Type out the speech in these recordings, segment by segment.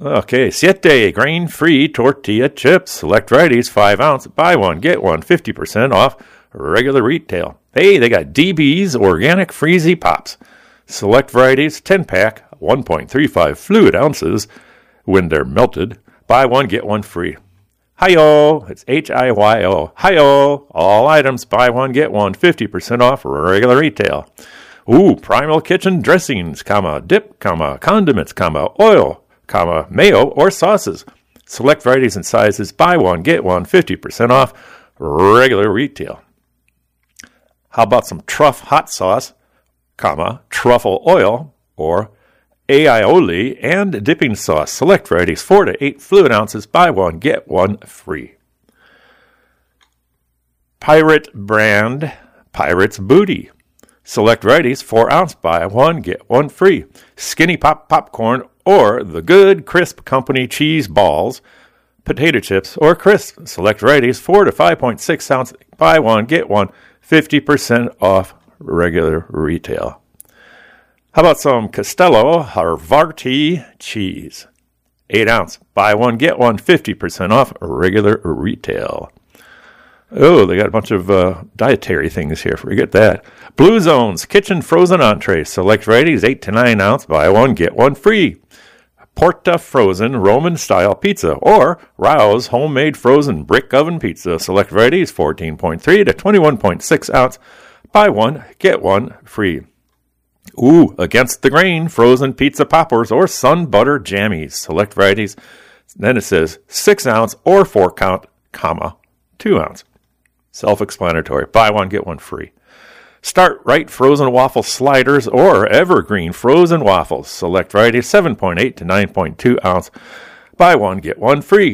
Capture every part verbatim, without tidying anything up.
Okay, Siete grain-free tortilla chips. Select varieties, five ounce. Buy one, get one, fifty percent off regular retail. Hey, they got D B's Organic Freezy Pops. Select varieties, ten pack, one point three five fluid ounces. When they're melted, buy one, get one free. Hi-yo, it's H I Y O. Hi-yo, all items, buy one, get one, fifty percent off regular retail. Ooh, Primal Kitchen dressings, comma, dip, comma, condiments, comma, oil, comma, mayo, or sauces. Select varieties and sizes, buy one, get one, fifty percent off regular retail. How about some truff hot sauce, comma, truffle oil, or aioli and dipping sauce. Select varieties, four to eight fluid ounces, buy one, get one free. Pirate brand, Pirate's Booty. Select varieties, four ounce, buy one, get one free. Skinny Pop popcorn or the Good Crisp Company cheese balls, potato chips, or crisp. Select varieties, four to five point six ounce, buy one, get one, fifty percent off regular retail. How about some Castello Havarti cheese? eight ounce, buy one, get one, fifty percent off regular retail. Oh, they got a bunch of uh, dietary things here. Forget that. Blue Zones Kitchen Frozen Entrees. Select varieties, eight to nine ounce. Buy one, get one free. Porta Frozen Roman-style pizza. Or Rouse Homemade Frozen Brick Oven Pizza. Select varieties, fourteen point three to twenty-one point six ounce. Buy one, get one free. Ooh, Against the Grain Frozen Pizza Poppers or Sun Butter Jammies. Select varieties. Then it says six ounce or four count, comma, two ounce. Self-explanatory. Buy one, get one free. Start Right Frozen Waffle Sliders or Evergreen Frozen Waffles. Select variety, seven point eight to nine point two ounce. Buy one, get one free.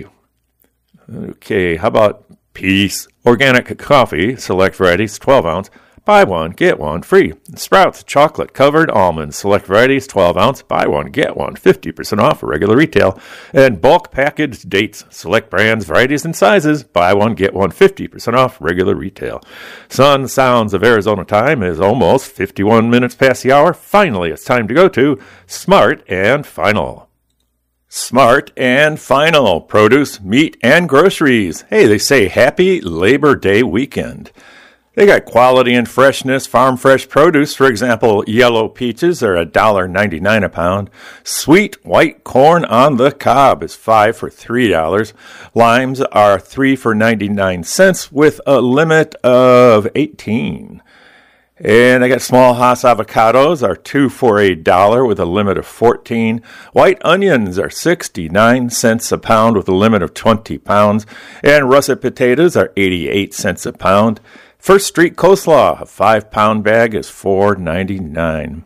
Okay, how about Peace Organic Coffee? Select varieties, twelve ounce. Buy one, get one free. Sprouts Chocolate Covered Almonds. Select varieties, twelve ounce. Buy one, get one, fifty percent off regular retail. And bulk packaged dates. Select brands, varieties, and sizes. Buy one, get one, fifty percent off regular retail. Sun Sounds of Arizona time is almost fifty-one minutes past the hour. Finally, it's time to go to Smart and Final. Smart and Final. Produce, meat, and groceries. Hey, they say happy Labor Day weekend. They got quality and freshness, farm fresh produce. For example, yellow peaches are one dollar and ninety-nine cents a pound. Sweet white corn on the cob is five for three dollars. Limes are three for ninety-nine cents with a limit of eighteen. And I got small Hass avocados are two for a dollar with a limit of fourteen. White onions are sixty-nine cents a pound with a limit of twenty pounds. And russet potatoes are eighty-eight cents a pound. First Street coleslaw, a five-pound bag is four ninety-nine.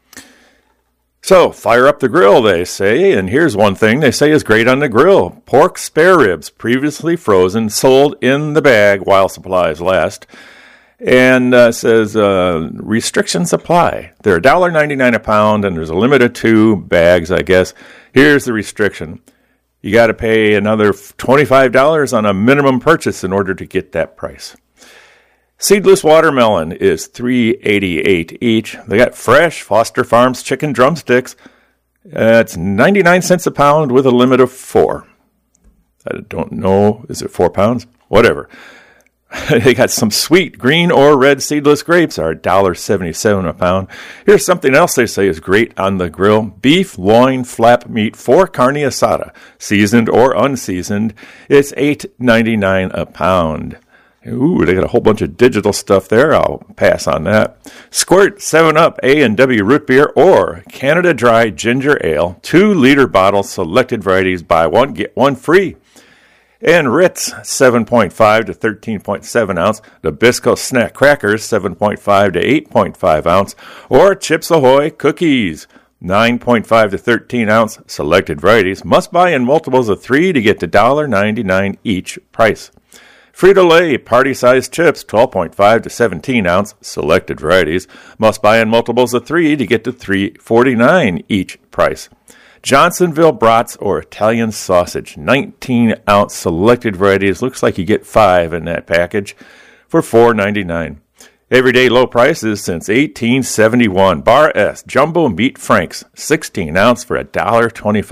So, fire up the grill, they say, and here's one thing they say is great on the grill. Pork spare ribs, previously frozen, sold in the bag while supplies last. And uh, says, uh, restrictions apply. They're one dollar and ninety-nine cents a pound, and there's a limit of two bags, I guess. Here's the restriction. You got to pay another twenty-five dollars on a minimum purchase in order to get that price. Seedless watermelon is three dollars and eighty-eight cents each. They got fresh Foster Farms chicken drumsticks. Uh, it's ninety-nine cents a pound with a limit of four. I don't know. Is it four pounds? Whatever. They got some sweet green or red seedless grapes are one dollar and seventy-seven cents a pound. Here's something else they say is great on the grill. Beef loin flap meat for carne asada, seasoned or unseasoned. It's eight ninety-nine a pound. Ooh, they got a whole bunch of digital stuff there. I'll pass on that. Squirt seven up A and W root beer or Canada Dry ginger ale. Two liter bottles, selected varieties. Buy one, get one free. And Ritz, seven point five to thirteen point seven ounce. Nabisco snack crackers, seven point five to eight point five ounce. Or Chips Ahoy cookies, nine point five to thirteen ounce. Selected varieties. Must buy in multiples of three to get the one dollar and ninety-nine cents each price. Frito-Lay party-sized chips, twelve point five to seventeen ounce, selected varieties. Must buy in multiples of three to get to three forty-nine each price. Johnsonville brats or Italian sausage, nineteen ounce, selected varieties. Looks like you get five in that package for four ninety-nine. Everyday low prices since eighteen seventy-one. Bar S Jumbo Meat Franks, sixteen ounce for one dollar and twenty-five